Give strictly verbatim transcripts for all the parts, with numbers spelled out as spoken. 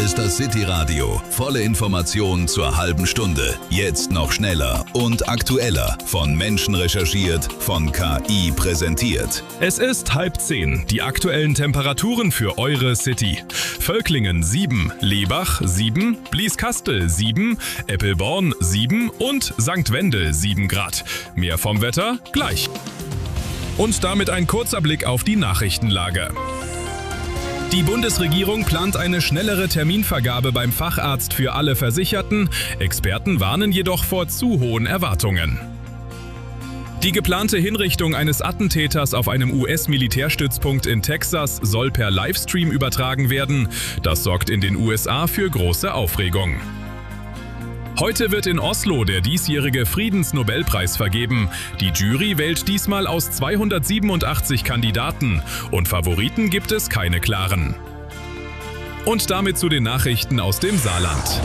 ist das City-Radio. Volle Informationen zur halben Stunde. Jetzt noch schneller und aktueller. Von Menschen recherchiert, von K I präsentiert. Es ist halb zehn. Die aktuellen Temperaturen für eure City. Völklingen sieben, Lebach sieben, Blieskastel sieben, Eppelborn sieben und Sankt Wendel sieben Grad. Mehr vom Wetter gleich. Und damit ein kurzer Blick auf die Nachrichtenlage. Die Bundesregierung plant eine schnellere Terminvergabe beim Facharzt für alle Versicherten. Experten warnen jedoch vor zu hohen Erwartungen. Die geplante Hinrichtung eines Attentäters auf einem U S-Militärstützpunkt in Texas soll per Livestream übertragen werden. Das sorgt in den U S A für große Aufregung. Heute wird in Oslo der diesjährige Friedensnobelpreis vergeben. Die Jury wählt diesmal aus zweihundertsiebenundachtzig Kandidaten und Favoriten gibt es keine klaren. Und damit zu den Nachrichten aus dem Saarland.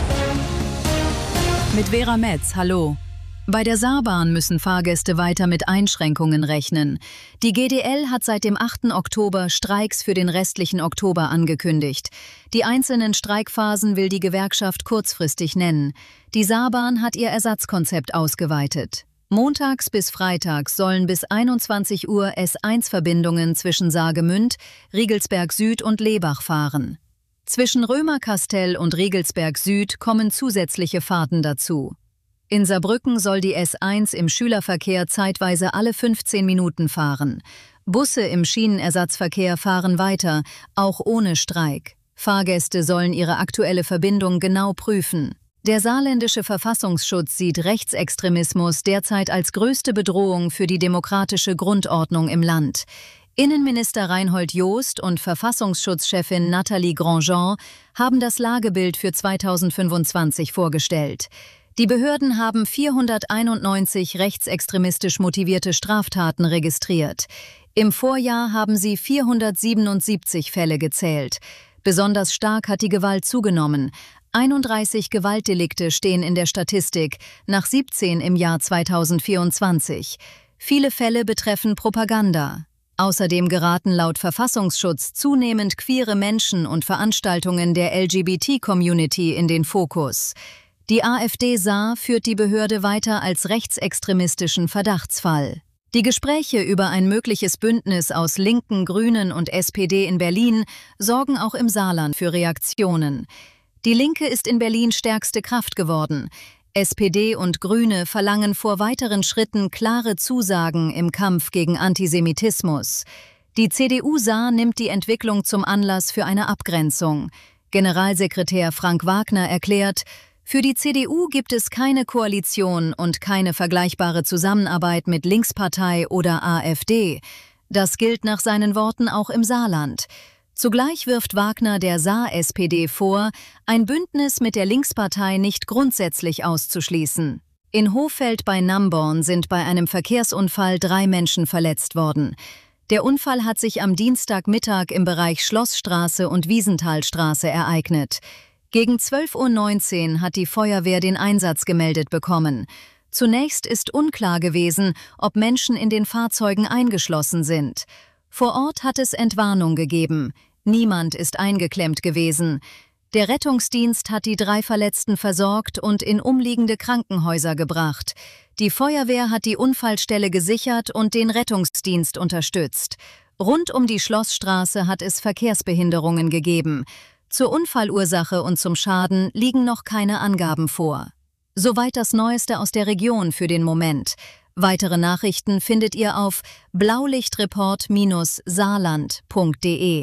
Mit Vera Metz, hallo. Bei der Saarbahn müssen Fahrgäste weiter mit Einschränkungen rechnen. Die G D L hat seit dem achten Oktober Streiks für den restlichen Oktober angekündigt. Die einzelnen Streikphasen will die Gewerkschaft kurzfristig nennen. Die Saarbahn hat ihr Ersatzkonzept ausgeweitet. Montags bis freitags sollen bis einundzwanzig Uhr S eins Verbindungen zwischen Saargemünd, Riegelsberg Süd und Lebach fahren. Zwischen Römerkastell und Riegelsberg Süd kommen zusätzliche Fahrten dazu. In Saarbrücken soll die S eins im Schülerverkehr zeitweise alle fünfzehn Minuten fahren. Busse im Schienenersatzverkehr fahren weiter, auch ohne Streik. Fahrgäste sollen ihre aktuelle Verbindung genau prüfen. Der saarländische Verfassungsschutz sieht Rechtsextremismus derzeit als größte Bedrohung für die demokratische Grundordnung im Land. Innenminister Reinhold Jost und Verfassungsschutzchefin Nathalie Grandjean haben das Lagebild für zweitausendfünfundzwanzig vorgestellt. Die Behörden haben vierhunderteinundneunzig rechtsextremistisch motivierte Straftaten registriert. Im Vorjahr haben sie vierhundertsiebenundsiebzig Fälle gezählt. Besonders stark hat die Gewalt zugenommen. einunddreißig Gewaltdelikte stehen in der Statistik, nach siebzehn im Jahr zweitausendvierundzwanzig. Viele Fälle betreffen Propaganda. Außerdem geraten laut Verfassungsschutz zunehmend queere Menschen und Veranstaltungen der L G B T-Community in den Fokus. Die AfD Saar führt die Behörde weiter als rechtsextremistischen Verdachtsfall. Die Gespräche über ein mögliches Bündnis aus Linken, Grünen und S P D in Berlin sorgen auch im Saarland für Reaktionen. Die Linke ist in Berlin stärkste Kraft geworden. S P D und Grüne verlangen vor weiteren Schritten klare Zusagen im Kampf gegen Antisemitismus. Die C D U Saar nimmt die Entwicklung zum Anlass für eine Abgrenzung. Generalsekretär Frank Wagner erklärt, für die C D U gibt es keine Koalition und keine vergleichbare Zusammenarbeit mit Linkspartei oder AfD. Das gilt nach seinen Worten auch im Saarland. Zugleich wirft Wagner der Saar-S P D vor, ein Bündnis mit der Linkspartei nicht grundsätzlich auszuschließen. In Hohfeld bei Namborn sind bei einem Verkehrsunfall drei Menschen verletzt worden. Der Unfall hat sich am Dienstagmittag im Bereich Schlossstraße und Wiesenthalstraße ereignet. Gegen zwölf Uhr neunzehn hat die Feuerwehr den Einsatz gemeldet bekommen. Zunächst ist unklar gewesen, ob Menschen in den Fahrzeugen eingeschlossen sind. Vor Ort hat es Entwarnung gegeben. Niemand ist eingeklemmt gewesen. Der Rettungsdienst hat die drei Verletzten versorgt und in umliegende Krankenhäuser gebracht. Die Feuerwehr hat die Unfallstelle gesichert und den Rettungsdienst unterstützt. Rund um die Schlossstraße hat es Verkehrsbehinderungen gegeben. Zur Unfallursache und zum Schaden liegen noch keine Angaben vor. Soweit das Neueste aus der Region für den Moment. Weitere Nachrichten findet ihr auf blaulichtreport Bindestrich saarland punkt de.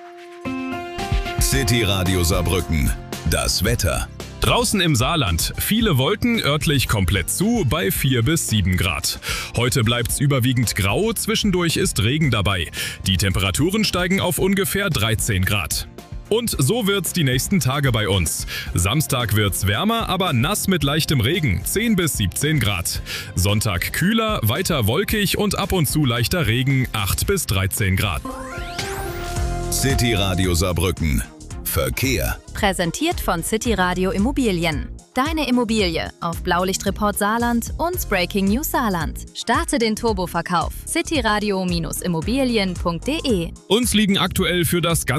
City Radio Saarbrücken. Das Wetter. Draußen im Saarland, viele Wolken, örtlich komplett zu, bei vier bis sieben Grad. Heute bleibt's überwiegend grau, zwischendurch ist Regen dabei. Die Temperaturen steigen auf ungefähr dreizehn Grad. Und so wird's die nächsten Tage bei uns. Samstag wird's wärmer, aber nass mit leichtem Regen, zehn bis siebzehn Grad. Sonntag kühler, weiter wolkig und ab und zu leichter Regen, acht bis dreizehn Grad. City Radio Saarbrücken. Verkehr. Präsentiert von City Radio Immobilien. Deine Immobilie auf Blaulichtreport Saarland und Breaking News Saarland. Starte den Turboverkauf. cityradio Bindestrich immobilien punkt de. Uns liegen aktuell für das ganze